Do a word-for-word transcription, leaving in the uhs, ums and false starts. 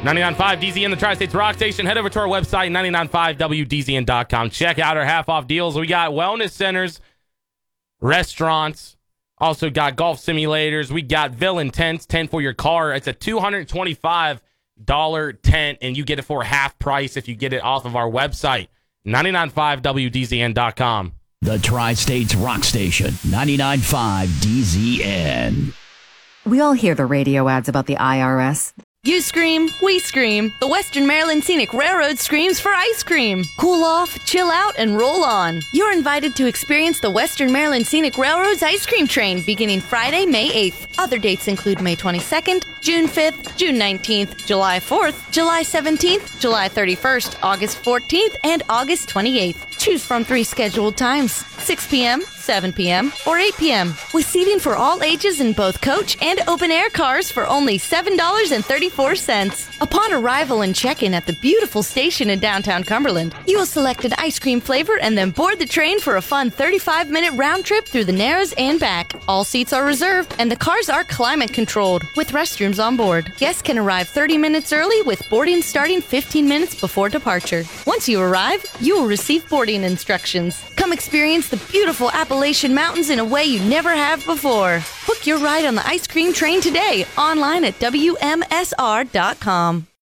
ninety-nine point five D Z N, the Tri-States Rock Station. Head over to our website, nine nine five W D Z N dot com. Check out our half-off deals. We got wellness centers, restaurants, also got golf simulators. We got Villain tents, tent for your car. It's a two hundred twenty-five dollars tent, and you get it for half price if you get it off of our website, nine nine five W D Z N dot com. The Tri-States Rock Station, ninety-nine point five D Z N. We all hear the radio ads about the I R S. You scream, we scream. The Western Maryland Scenic Railroad screams for ice cream. Cool off, chill out, and roll on. You're invited to experience the Western Maryland Scenic Railroad's ice cream train beginning Friday, May eighth. Other dates include May twenty-second, June fifth, June nineteenth, July fourth, July seventeenth, July thirty-first, August fourteenth, and August twenty-eighth. Choose from three scheduled times, six p.m., seven p.m., or eight p.m. with seating for all ages in both coach and open-air cars for only seven dollars and thirty-four cents. Upon arrival and check-in at the beautiful station in downtown Cumberland, you will select an ice cream flavor and then board the train for a fun thirty-five minute round trip through the Narrows and back. All seats are reserved, and the cars are climate-controlled with restrooms on board. Guests can arrive thirty minutes early with boarding starting fifteen minutes before departure. Once you arrive, you will receive boarding instructions. Come experience the beautiful Appalachian Mountains in a way you never have before. Book your ride on the ice cream train today online at W M S R dot com.